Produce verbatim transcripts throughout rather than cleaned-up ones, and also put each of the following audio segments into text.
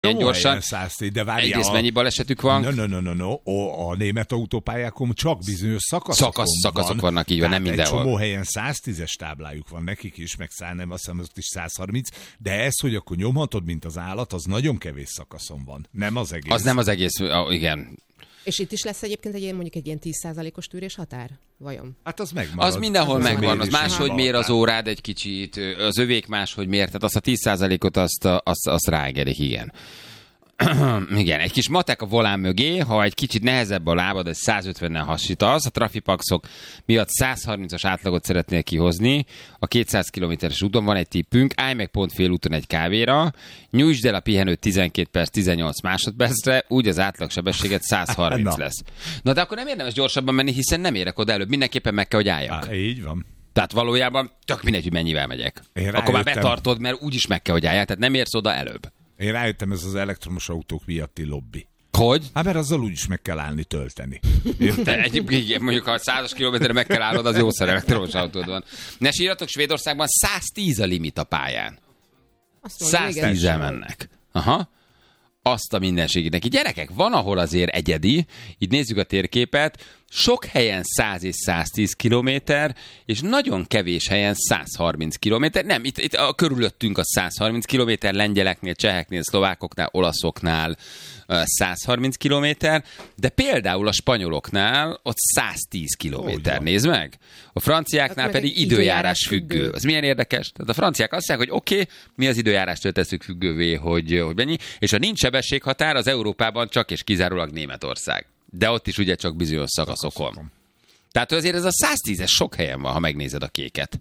Ilyen gyorsan. száztíz, de várjál. Egész mennyi balesetük van? No, no, no, no, no. O, a német autópályákon csak bizonyos szakaszokon Szakasz, szakaszok van. vannak így, van, nem mindenhol. Egy csomó helyen száztízes táblájuk van nekik is, meg szá, nem, azt hiszem, ott is száz harminc, de ez, hogy akkor nyomhatod, mint az állat, az nagyon kevés szakaszon van. Nem az egész. Az nem az egész, igen. És itt is lesz egyébként egy ilyen, mondjuk egy ilyen tíz százalékos tűrés határ? Vajon? Hát az megmarad. Az mindenhol az megvan, az máshogy mér az óra. órád egy kicsit, az övék máshogy mér, tehát azt a tíz százalékot azt, azt, azt ráengedik, igen. Igen, egy kis matek a volán mögé, ha egy kicsit nehezebb a lábad, ez száz ötvennel hasítasz, a trafipaxok miatt száz harmincas átlagot szeretnél kihozni, a kétszáz kilométeres úton van egy tippünk, állj meg pont félúton egy kávéra, nyújtsd el a pihenőt tizenkét perc, tizennyolc másodpercre, úgy az átlagsebességet száz harminc Na. lesz. Na de akkor nem érdemes gyorsabban menni, hiszen nem érek oda előbb, mindenképpen meg kell, hogy álljak. Á, így van. Tehát valójában tök mindegy, hogy mennyivel megyek. Én Akkor már rájöttem. betartod, mert úgyis meg kell, hogy álljál, tehát nem érsz oda előbb. Én rájöttem, ez az elektromos autók miatti lobby. Hogy? Hát mert azzal úgyis meg kell állni tölteni. De egyébként igen, mondjuk ha százas kilométerre meg kell állnod, az jószer elektromos autód van. Ne sírjatok, Svédországban száztíz a limit a pályán. száztízzel mennek. Aha. Azt a mindenségét neki. Gyerekek, van, ahol azért egyedi, így nézzük a térképet, sok helyen száz és száztíz kilométer, és nagyon kevés helyen száz harminc kilométer. Nem, itt, itt a körülöttünk a száz harminc kilométer, lengyeleknél, cseheknél, szlovákoknál, olaszoknál száz harminc kilométer, de például a spanyoloknál ott száztíz kilométer. Nézd meg! A franciáknál hát pedig időjárás függő. Az milyen érdekes? Tehát a franciák azt mondják, hogy oké, okay, mi az időjárástól tesszük függővé, hogy, hogy mennyi, és a nincs sebességhatár az Európában csak és kizárólag Németország. De ott is ugye csak bizonyos szakaszokon. Tehát azért ez a száztízes sok helyen van, ha megnézed a kéket.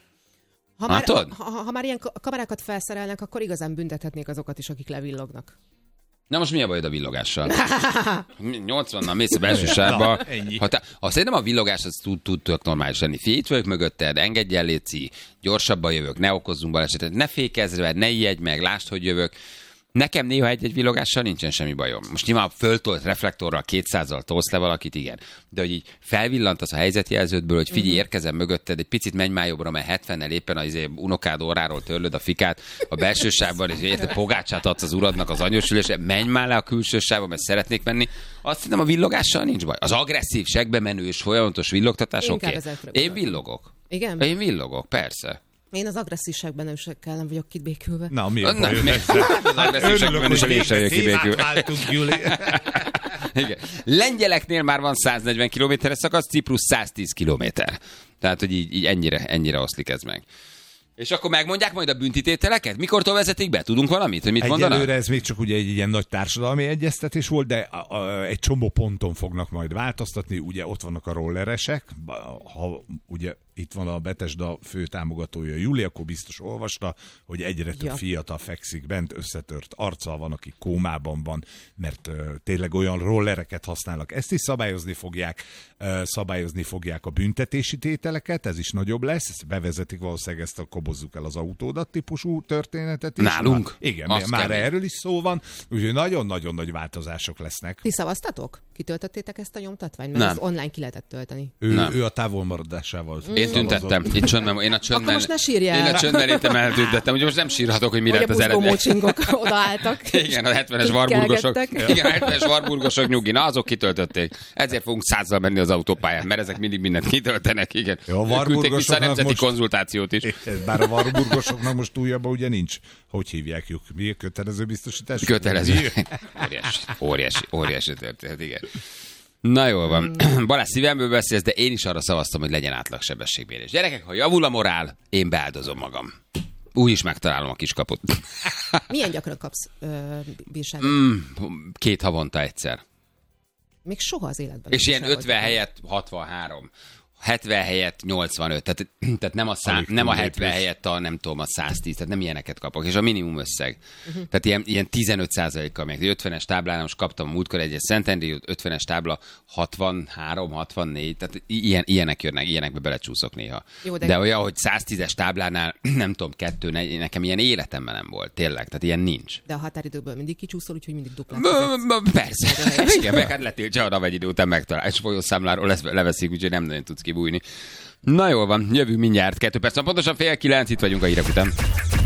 Ha már, ha, ha, ha már ilyen kamerákat felszerelnek, akkor igazán büntethetnék azokat is, akik levillognak. Na most mi a bajod a villogással? nyolcvannal mész a belső sávba. Ha te, ha szerintem a villogás az tud, tud tök normális lenni. Figyelj, itt vagyok mögötted, engedj el, léci, gyorsabban jövök, ne okozzunk balesetet, ne fékezz rá, ne ijedj meg, lásd, hogy jövök. Nekem néha egy-egy villogással nincsen semmi bajom. Most nyilván föltolt reflektorral kétszázzal tolsz le valakit, igen. De hogy így felvillantasz a helyzetjelződből, hogy figyelj, érkezem mögötted, egy picit menj már jobbra, mert hetvennel éppen az unokád orráról törlöd a fikát a belső sávban, és érted, pogácsát adsz az uradnak az anyósülésre, menj már le a külső sávba, mert szeretnék menni. Azt hiszem, a villogással nincs baj. Az agresszív, segbe menő és folyamatos villogtatás, oké. Okay. Én villogok. Igen? Én villogok, persze. Én az agresszívságban ősekkel nem vagyok kibékülve. Na, mi a baj? Az agresszívságban is én sem vagyok kibékülve. Igen. Lengyeleknél már van száznegyven kilométeres szakasz, Ciprus száztíz kilométer. Tehát, hogy így, így ennyire, ennyire oszlik ez meg. És akkor megmondják majd a büntitételeket? Mikortól vezetik be? Tudunk valamit, hogy mit mondanak? Egyelőre ez még csak ugye egy ilyen nagy társadalmi egyeztetés volt, de a, a, egy csomó ponton fognak majd változtatni. Ugye ott vannak a rolleresek, ha ugye itt van a Betesda fő támogatója Júli, akkor biztos olvasta, hogy egyre több ja. fiatal fekszik bent, összetört arccal van, aki kómában van, mert uh, tényleg olyan rollereket használnak. Ezt is szabályozni fogják, uh, szabályozni fogják a büntetési tételeket, ez is nagyobb lesz, ezt bevezetik valószínűleg ezt a kobozzuk el az autódat típusú történetet is. Nálunk? Már, igen, azt már kemény. Erről is szó van, úgyhogy nagyon-nagyon nagy változások lesznek. Ti szavaztatok? Kitöltöttétek ezt a nyomtatványt? Mert az online ki lehetett tölteni. Ő, ő a távolmaradásával. Mm. Én tüntettem. Itt csöndben, én a csöndben, akkor most ne sírjál. Én a csöndbelétem eltüntettem, úgyhogy most nem sírhatok, hogy mi lett az eredmény. Vagy a buszgomócsingok odaálltak. Igen, a hetvenes varburgosok. Igen, a hetvenes varburgosok nyugi. Na, azok kitöltötték. Ezért fogunk százzal menni az autópályán, mert ezek mindig mindent kitöltenek. Igen. Jó, a küldték vissza a nemzeti most... konzultációt is. Bár a varburgosoknak most újabban ugye nincs. Hogy hívják? Mi a kötelező biztosítás? Kötelező. Óriási, óriási, óriási történet, igen. Na jól van. Balázs, szívemből beszélsz, de én is arra szavaztam, hogy legyen átlagsebességmérés. Gyerekek, ha javul a morál, én beáldozom magam. Úgy is megtalálom a kiskaput. Milyen gyakran kapsz ö, bírságot? Mm, két havonta egyszer. Még soha az életben. És ilyen ötven helyett hatvanhárom. hetven helyett nyolcvanöt, tehát, tehát nem a, szám, nem a hetven helyett a nem tudom, a száztíz, tehát nem ilyeneket kapok, és a minimum összeg. Uh-huh. Tehát ilyen, ilyen tizenöt százalékkal még. ötvenes táblán most kaptam a múltkor egy szentendrei ötvenes tábla hatvanhárom hatvannégy, tehát ilyen, ilyenek jönnek, ilyenekbe belecsúszok néha. Jó, de... de olyan, hogy száztízes táblánál nem tudom, kettő, nekem ilyen életemben nem volt, tényleg, tehát ilyen nincs. De a határidőből mindig kicsúszol, úgyhogy mindig duplán. Persze. Igen, meg hát letiltja arra egy idő után megtalál, és folyószámláról leveszik, úgyhogy nem nagyon tudsz kibújni. Na jól van, jövünk mindjárt, kettő perc, pontosan fél kilenc, itt vagyunk a hírek után.